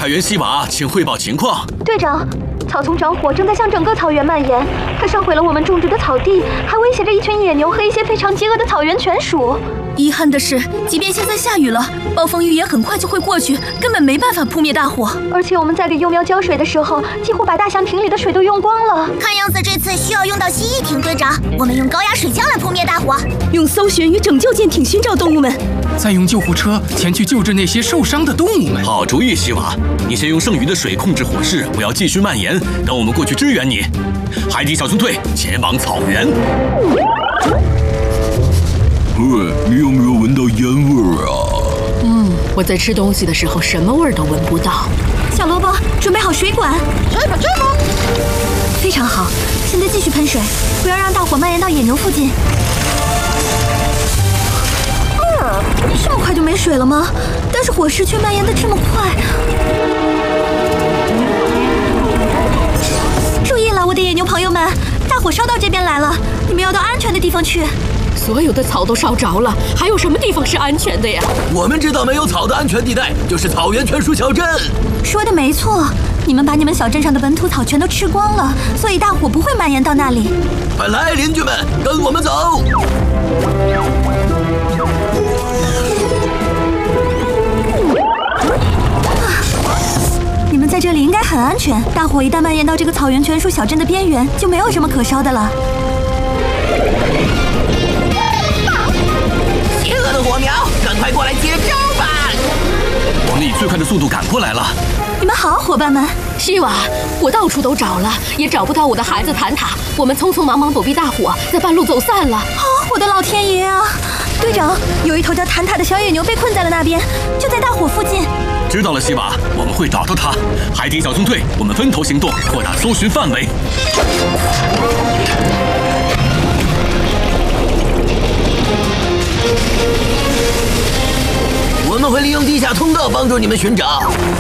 派员西瓦，请汇报情况。 队长，草丛着火正在向整个草原蔓延，它烧毁了我们种植的草地，还威胁着一群野牛和一些非常饥饿的草原犬鼠。 遗憾的是，即便现在下雨了，暴风雨也很快就会过去，根本没办法扑灭大火。 而且我们在给幼苗浇水的时候，几乎把大象瓶里的水都用光了。 看样子这次需要用到蜥蜴艇，队长。我们用高压水枪来扑灭大火， 用搜寻与拯救舰艇寻找动物们， 再用救护车前去救治那些受伤的动物们。 好主意，西瓦，你先用剩余的水控制火势，不要继续蔓延，等我们过去支援你。海底小纵队前往草原。 你有没有闻到烟味儿啊？ 我在吃东西的时候什么味儿都闻不到。小萝卜，准备好水管。 非常好，现在继续喷水，不要让大火蔓延到野牛附近。 这么快就没水了吗？但是火势却蔓延得这么快。 注意了，我的野牛朋友们，大火烧到这边来了，你们要到安全的地方去。 所有的草都烧着了，还有什么地方是安全的呀？ 我们知道没有草的安全地带就是草原犬鼠小镇。 说的没错，你们把你们小镇上的本土草全都吃光了，所以大火不会蔓延到那里。 快来，邻居们，跟我们走。 你们在这里应该很安全。大火一旦蔓延到这个草原犬鼠小镇的边缘，就没有什么可烧的了。 邪恶的火苗，赶快过来接招吧！ 我们以最快的速度赶过来了。 你们好，伙伴们。 西瓦，我到处都找了，也找不到我的孩子坦塔。我们匆匆忙忙躲避大火，在半路走散了。 我的老天爷啊！队长，有一头叫坦塔的小野牛被困在了那边，就在大火附近。 知道了，西瓦，我们会找到它。海底小纵队，我们分头行动，扩大搜寻范围。 我们会利用地下通道帮助你们寻找。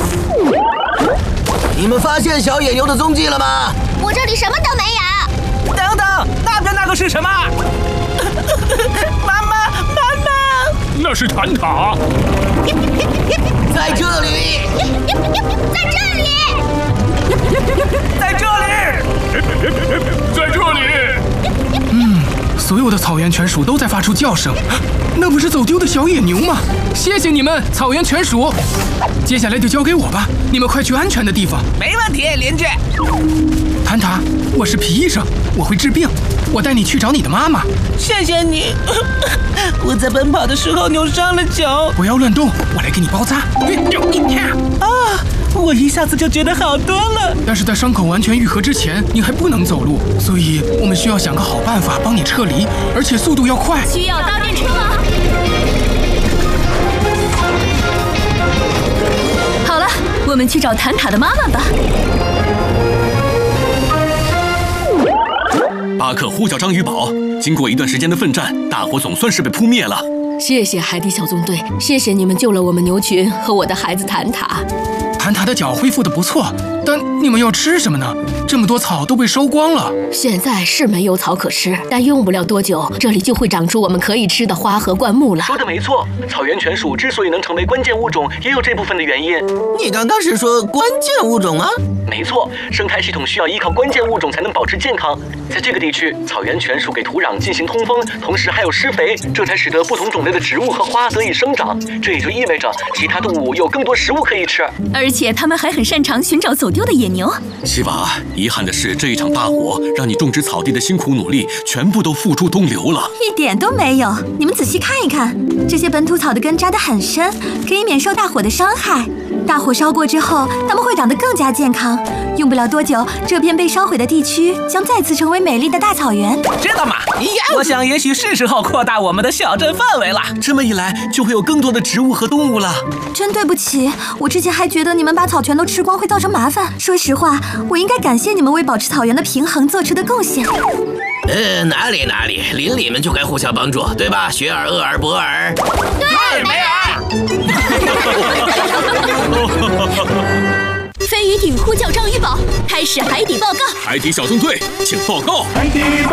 你们发现小野牛的踪迹了吗？ 我这里什么都没有。 等等，那边那个是什么？妈妈，妈妈！ 那是坦塔。 在这里， 在这里， 在这里， 在这里。所有的草原犬鼠都在发出叫声，那不是走丢的小野牛吗？谢谢你们，草原犬鼠。接下来就交给我吧，你们快去安全的地方。 没问题，邻居。 坦塔，我是皮医生，我会治病，我带你去找你的妈妈。 谢谢你。我在奔跑的时候扭伤了脚。 不要乱动，我来给你包扎。 我一下子就觉得好多了。 但是在伤口完全愈合之前，你还不能走路，所以我们需要想个好办法帮你撤离，而且速度要快。 需要搭电车吗？好了，我们去找坦塔的妈妈吧。 巴克呼叫章鱼堡，经过一段时间的奋战，大火总算是被扑灭了。 谢谢海底小纵队，谢谢你们救了我们牛群和我的孩子坦塔。 坦塔的脚恢复得不错，但你们要吃什么呢？这么多草都被烧光了。 现在是没有草可吃，但用不了多久，这里就会长出我们可以吃的花和灌木了。 说的没错，草原犬鼠之所以能成为关键物种，也有这部分的原因。 你刚刚是说关键物种吗？ 没错，生态系统需要依靠关键物种才能保持健康。在这个地区，草原犬鼠给土壤进行通风，同时还有施肥，这才使得不同种类的植物和花得以生长。这也就意味着其他动物有更多食物可以吃， 而且它们还很擅长寻找走丢的野牛。 西瓦，遗憾的是，这一场大火让你种植草地的辛苦努力全部都付诸东流了。 一点都没有，你们仔细看一看，这些本土草的根扎得很深，可以免受大火的伤害。大火烧过之后，它们会长得更加健康。用不了多久，这片被烧毁的地区将再次成为美丽的大草原。 知道吗？我想也许是时候扩大我们的小镇范围了。 这么一来，就会有更多的植物和动物了。 真对不起，我之前还觉得你们把草全都吃光会造成麻烦。说实话，我应该感谢你们为保持草原的平衡做出的贡献。 哪里，邻里们就该互相帮助，对吧？雪尔、厄尔、博尔。 对，梅尔。 飞鱼艇呼叫章鱼堡，开始海底报告。 海底小纵队，请报告。 海底